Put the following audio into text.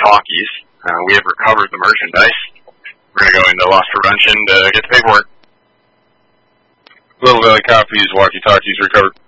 walkie-talkies. We have recovered the merchandise. We're going to go into loss prevention to get the paperwork. Little Valley Copies, walkie-talkies recovered.